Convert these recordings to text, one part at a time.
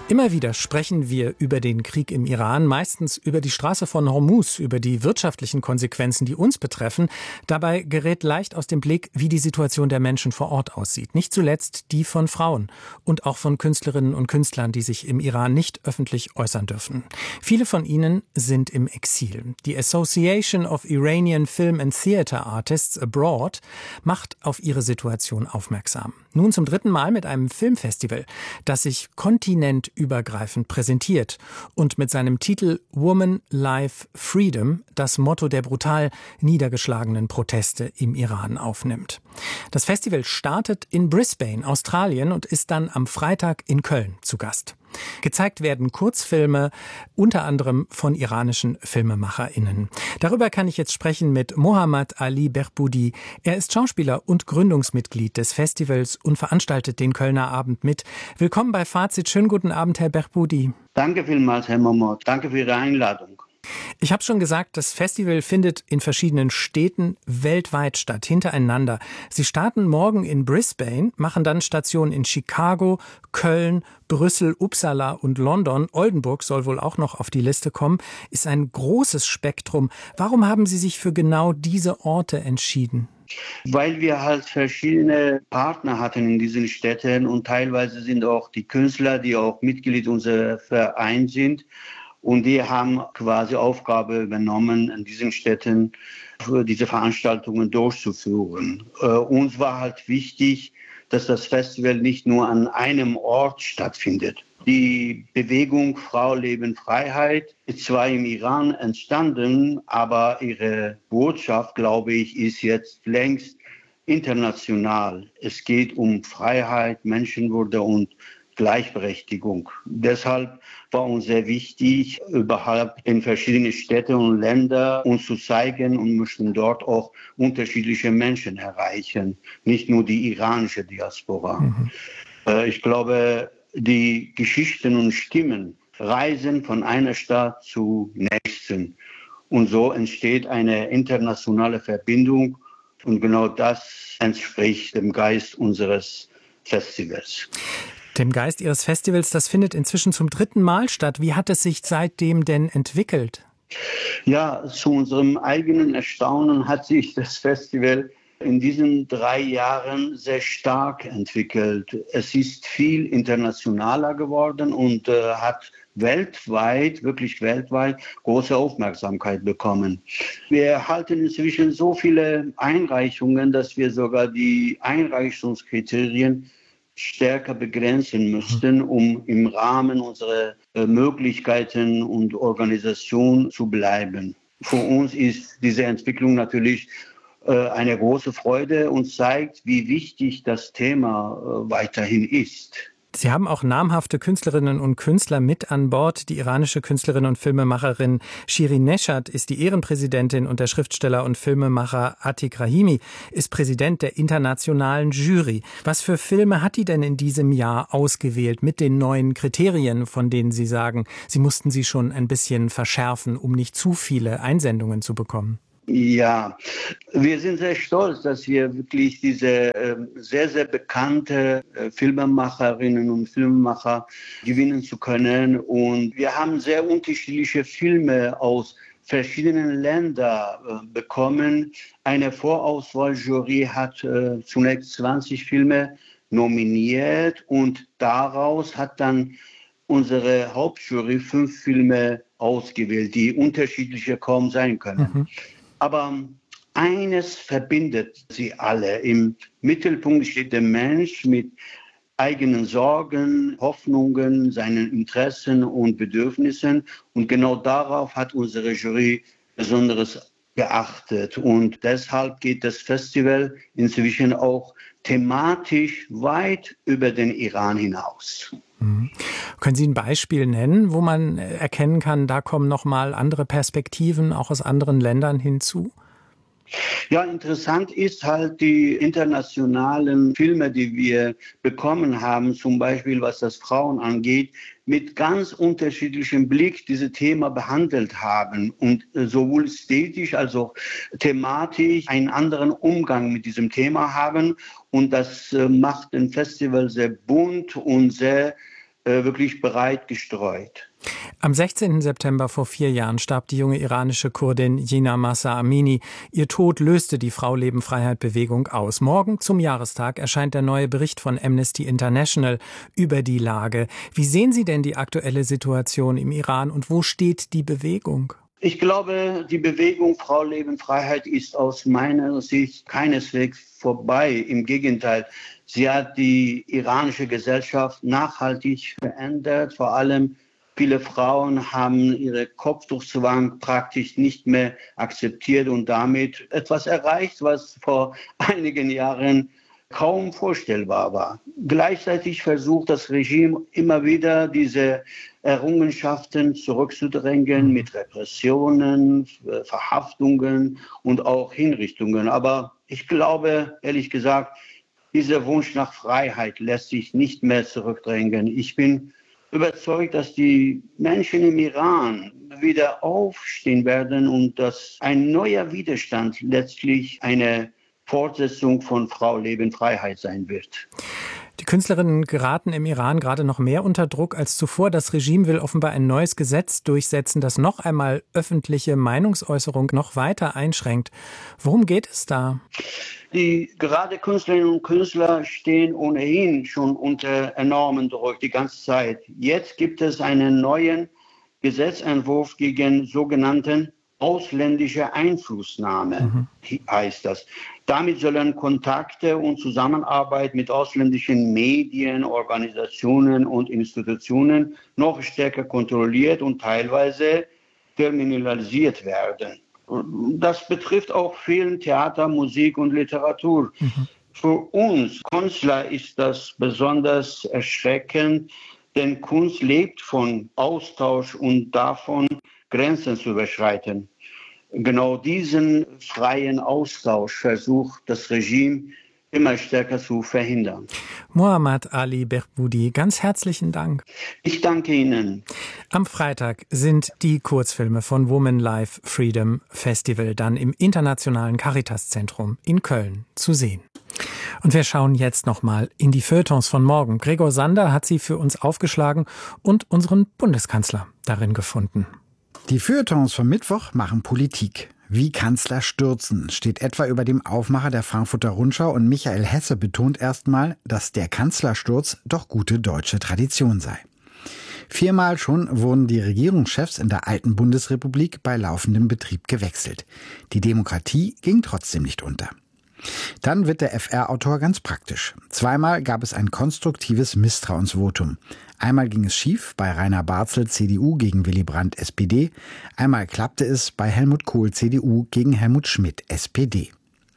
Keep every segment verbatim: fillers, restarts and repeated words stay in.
Immer wieder sprechen wir über den Krieg im Iran, meistens über die Straße von Hormuz, über die wirtschaftlichen Konsequenzen, die uns betreffen. Dabei gerät leicht aus dem Blick, wie die Situation der Menschen vor Ort aussieht. Nicht zuletzt die von Frauen und auch von Künstlerinnen und Künstlern, die sich im Iran nicht öffentlich äußern dürfen. Viele von ihnen sind im Exil. Die Association of Iranian Film and Theatre Artists Abroad macht auf ihre Situation aufmerksam. Nun zum dritten Mal mit einem Filmfestival, das sich kontinentübergreifend präsentiert und mit seinem Titel Woman, Life, Freedom das Motto der brutal niedergeschlagenen Proteste im Iran aufnimmt. Das Festival startet in Brisbane, Australien, und ist dann am Freitag in Köln zu Gast. Gezeigt werden Kurzfilme, unter anderem von iranischen FilmemacherInnen. Darüber kann ich jetzt sprechen mit Mohammad Ali Behboudi. Er ist Schauspieler und Gründungsmitglied des Festivals und veranstaltet den Kölner Abend mit. Willkommen bei Fazit. Schönen guten Abend, Herr Behboudi. Danke vielmals, Herr Momot. Danke für Ihre Einladung. Ich habe schon gesagt, das Festival findet in verschiedenen Städten weltweit statt, hintereinander. Sie starten morgen in Brisbane, machen dann Stationen in Chicago, Köln, Brüssel, Uppsala und London. Oldenburg soll wohl auch noch auf die Liste kommen. Ist ein großes Spektrum. Warum haben Sie sich für genau diese Orte entschieden? Weil wir halt verschiedene Partner hatten in diesen Städten und teilweise sind auch die Künstler, die auch Mitglied unseres Vereins sind. Und die haben quasi Aufgabe übernommen, in diesen Städten diese Veranstaltungen durchzuführen. Äh, uns war halt wichtig, dass das Festival nicht nur an einem Ort stattfindet. Die Bewegung Frau, Leben, Freiheit ist zwar im Iran entstanden, aber ihre Botschaft, glaube ich, ist jetzt längst international. Es geht um Freiheit, Menschenwürde und Gleichberechtigung. Deshalb war uns sehr wichtig, überhaupt in verschiedene Städte und Länder uns zu zeigen und möchten dort auch unterschiedliche Menschen erreichen, nicht nur die iranische Diaspora. Mhm. Äh, ich glaube, die Geschichten und Stimmen reisen von einer Stadt zur nächsten. Und so entsteht eine internationale Verbindung. Und genau das entspricht dem Geist unseres Festivals. Dem Geist Ihres Festivals, das findet inzwischen zum dritten Mal statt. Wie hat es sich seitdem denn entwickelt? Ja, zu unserem eigenen Erstaunen hat sich das Festival in diesen drei Jahren sehr stark entwickelt. Es ist viel internationaler geworden und äh, hat weltweit, wirklich weltweit, große Aufmerksamkeit bekommen. Wir erhalten inzwischen so viele Einreichungen, dass wir sogar die Einreichungskriterien stärker begrenzen müssten, um im Rahmen unserer äh, Möglichkeiten und Organisation zu bleiben. Für uns ist diese Entwicklung natürlich äh, eine große Freude und zeigt, wie wichtig das Thema äh, weiterhin ist. Sie haben auch namhafte Künstlerinnen und Künstler mit an Bord. Die iranische Künstlerin und Filmemacherin Shirin Neshat ist die Ehrenpräsidentin und der Schriftsteller und Filmemacher Atik Rahimi ist Präsident der internationalen Jury. Was für Filme hat die denn in diesem Jahr ausgewählt mit den neuen Kriterien, von denen Sie sagen, Sie mussten sie schon ein bisschen verschärfen, um nicht zu viele Einsendungen zu bekommen? Ja, wir sind sehr stolz, dass wir wirklich diese äh, sehr, sehr bekannte äh, Filmemacherinnen und Filmemacher gewinnen zu können. Und wir haben sehr unterschiedliche Filme aus verschiedenen Ländern äh, bekommen. Eine Vorauswahljury hat äh, zunächst zwanzig Filme nominiert und daraus hat dann unsere Hauptjury fünf Filme ausgewählt, die unterschiedlicher kaum sein können. Mhm. Aber eines verbindet sie alle. Im Mittelpunkt steht der Mensch mit eigenen Sorgen, Hoffnungen, seinen Interessen und Bedürfnissen. Und genau darauf hat unsere Jury Besonderes geachtet. Und deshalb geht das Festival inzwischen auch thematisch weit über den Iran hinaus. Mhm. Können Sie ein Beispiel nennen, wo man erkennen kann, da kommen noch mal andere Perspektiven auch aus anderen Ländern hinzu? Ja, interessant ist halt die internationalen Filme, die wir bekommen haben, zum Beispiel was das Frauen angeht, mit ganz unterschiedlichem Blick dieses Thema behandelt haben und sowohl ästhetisch als auch thematisch einen anderen Umgang mit diesem Thema haben. Und das macht ein Festival sehr bunt und sehr äh, wirklich breit gestreut. Am sechzehnten September vor vier Jahren starb die junge iranische Kurdin Jina Mahsa Amini. Ihr Tod löste die Frau-Leben-Freiheit-Bewegung aus. Morgen zum Jahrestag erscheint der neue Bericht von Amnesty International über die Lage. Wie sehen Sie denn die aktuelle Situation im Iran und wo steht die Bewegung? Ich glaube, die Bewegung Frau, Leben, Freiheit ist aus meiner Sicht keineswegs vorbei. Im Gegenteil, sie hat die iranische Gesellschaft nachhaltig verändert. Vor allem viele Frauen haben ihre Kopftuchzwang praktisch nicht mehr akzeptiert und damit etwas erreicht, was vor einigen Jahren kaum vorstellbar war. Gleichzeitig versucht das Regime immer wieder, diese Errungenschaften zurückzudrängen mit Repressionen, Verhaftungen und auch Hinrichtungen. Aber ich glaube, ehrlich gesagt, dieser Wunsch nach Freiheit lässt sich nicht mehr zurückdrängen. Ich bin überzeugt, dass die Menschen im Iran wieder aufstehen werden und dass ein neuer Widerstand letztlich eine Fortsetzung von Frau, Leben, Freiheit sein wird. Die Künstlerinnen geraten im Iran gerade noch mehr unter Druck als zuvor. Das Regime will offenbar ein neues Gesetz durchsetzen, das noch einmal öffentliche Meinungsäußerung noch weiter einschränkt. Worum geht es da? Die gerade Künstlerinnen und Künstler stehen ohnehin schon unter enormen Druck die ganze Zeit. Jetzt gibt es einen neuen Gesetzentwurf gegen sogenannten ausländische Einflussnahme, mhm. heißt das. Damit sollen Kontakte und Zusammenarbeit mit ausländischen Medien, Organisationen und Institutionen noch stärker kontrolliert und teilweise kriminalisiert werden. Das betrifft auch Film, Theater, Musik und Literatur. Mhm. Für uns Künstler ist das besonders erschreckend, denn Kunst lebt von Austausch und davon, Grenzen zu überschreiten. Genau diesen freien Austausch versucht das Regime immer stärker zu verhindern. Mohammad Ali Behboudi, ganz herzlichen Dank. Ich danke Ihnen. Am Freitag sind die Kurzfilme von Women Life Freedom Festival dann im Internationalen Caritas-Zentrum in Köln zu sehen. Und wir schauen jetzt nochmal in die Feuilletons von morgen. Gregor Sander hat sie für uns aufgeschlagen und unseren Bundeskanzler darin gefunden. Die Feuilletons vom Mittwoch machen Politik. Wie Kanzler stürzen, steht etwa über dem Aufmacher der Frankfurter Rundschau, und Michael Hesse betont erstmal, dass der Kanzlersturz doch gute deutsche Tradition sei. Viermal schon wurden die Regierungschefs in der alten Bundesrepublik bei laufendem Betrieb gewechselt. Die Demokratie ging trotzdem nicht unter. Dann wird der F R-Autor ganz praktisch. Zweimal gab es ein konstruktives Misstrauensvotum. Einmal ging es schief bei Rainer Barzel C D U gegen Willy Brandt S P D. Einmal klappte es bei Helmut Kohl C D U gegen Helmut Schmidt S P D.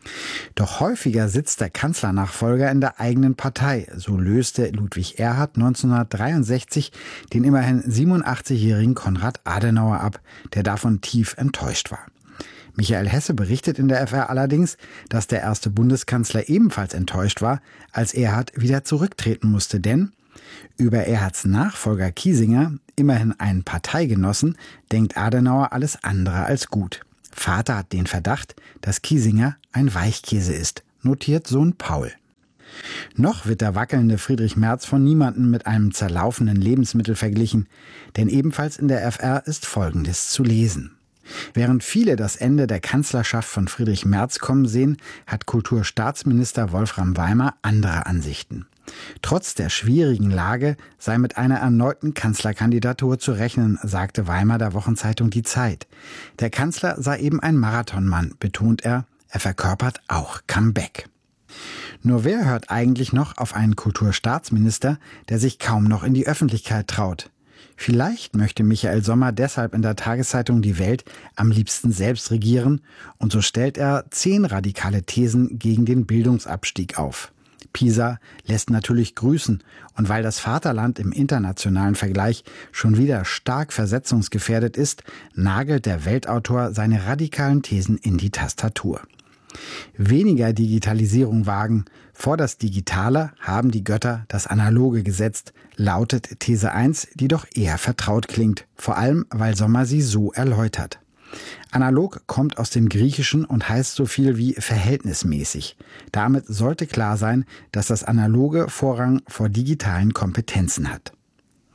Doch häufiger sitzt der Kanzlernachfolger in der eigenen Partei. So löste Ludwig Erhard neunzehnhundertdreiundsechzig den immerhin siebenundachtzigjährigen Konrad Adenauer ab, der davon tief enttäuscht war. Michael Hesse berichtet in der F R allerdings, dass der erste Bundeskanzler ebenfalls enttäuscht war, als Erhard wieder zurücktreten musste, denn über Erhards Nachfolger Kiesinger, immerhin einen Parteigenossen, denkt Adenauer alles andere als gut. Vater hat den Verdacht, dass Kiesinger ein Weichkäse ist, notiert Sohn Paul. Noch wird der wackelnde Friedrich Merz von niemandem mit einem zerlaufenden Lebensmittel verglichen, denn ebenfalls in der F R ist Folgendes zu lesen. Während viele das Ende der Kanzlerschaft von Friedrich Merz kommen sehen, hat Kulturstaatsminister Wolfram Weimer andere Ansichten. Trotz der schwierigen Lage sei mit einer erneuten Kanzlerkandidatur zu rechnen, sagte Weimer der Wochenzeitung Die Zeit. Der Kanzler sei eben ein Marathonmann, betont er, er verkörpert auch Comeback. Nur wer hört eigentlich noch auf einen Kulturstaatsminister, der sich kaum noch in die Öffentlichkeit traut? Vielleicht möchte Michael Sommer deshalb in der Tageszeitung Die Welt am liebsten selbst regieren, und so stellt er zehn radikale Thesen gegen den Bildungsabstieg auf. Pisa lässt natürlich grüßen, und weil das Vaterland im internationalen Vergleich schon wieder stark versetzungsgefährdet ist, nagelt der Weltautor seine radikalen Thesen in die Tastatur. Weniger Digitalisierung wagen, vor das Digitale haben die Götter das Analoge gesetzt, lautet These eins, die doch eher vertraut klingt, vor allem weil Sommer sie so erläutert. Analog kommt aus dem Griechischen und heißt so viel wie verhältnismäßig. Damit sollte klar sein, dass das Analoge Vorrang vor digitalen Kompetenzen hat.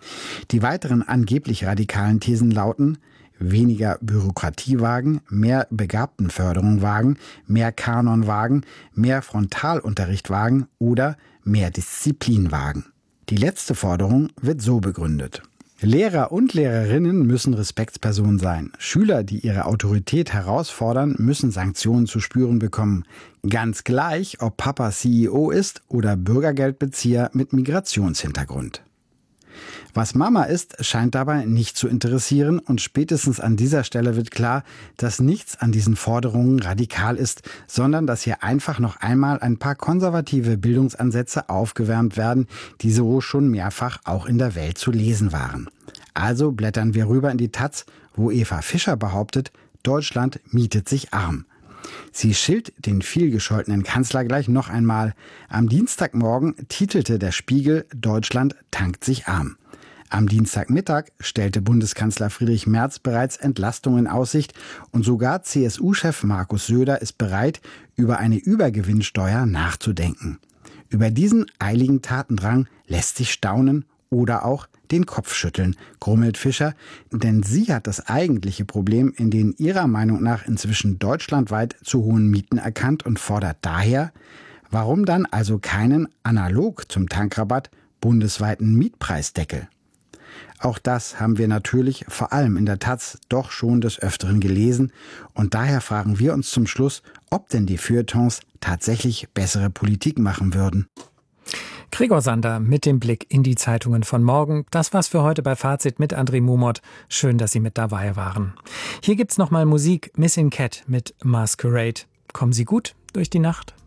Die weiteren angeblich radikalen Thesen lauten: weniger Bürokratiewagen, mehr Begabtenförderung wagen, mehr Kanon wagen, mehr Frontalunterricht wagen oder mehr Disziplin wagen. Die letzte Forderung wird so begründet: Lehrer und Lehrerinnen müssen Respektspersonen sein. Schüler, die ihre Autorität herausfordern, müssen Sanktionen zu spüren bekommen. Ganz gleich, ob Papa C E O ist oder Bürgergeldbezieher mit Migrationshintergrund. Was Mama ist, scheint dabei nicht zu interessieren, und spätestens an dieser Stelle wird klar, dass nichts an diesen Forderungen radikal ist, sondern dass hier einfach noch einmal ein paar konservative Bildungsansätze aufgewärmt werden, die so schon mehrfach auch in der Welt zu lesen waren. Also blättern wir rüber in die Taz, wo Eva Fischer behauptet, Deutschland mietet sich arm. Sie schilt den vielgescholtenen Kanzler gleich noch einmal. Am Dienstagmorgen titelte der Spiegel, Deutschland tankt sich arm. Am Dienstagmittag stellte Bundeskanzler Friedrich Merz bereits Entlastung in Aussicht, und sogar C S U-Chef Markus Söder ist bereit, über eine Übergewinnsteuer nachzudenken. Über diesen eiligen Tatendrang lässt sich staunen oder auch den Kopf schütteln, grummelt Fischer, denn sie hat das eigentliche Problem in den ihrer Meinung nach inzwischen deutschlandweit zu hohen Mieten erkannt und fordert daher, warum dann also keinen, analog zum Tankrabatt, bundesweiten Mietpreisdeckel? Auch das haben wir natürlich vor allem in der Taz doch schon des Öfteren gelesen, und daher fragen wir uns zum Schluss, ob denn die Feuilletons tatsächlich bessere Politik machen würden. Gregor Sander mit dem Blick in die Zeitungen von morgen. Das war's für heute bei Fazit mit André Mumot. Schön, dass Sie mit dabei waren. Hier gibt's nochmal Musik, Missing Cat mit Masquerade. Kommen Sie gut durch die Nacht.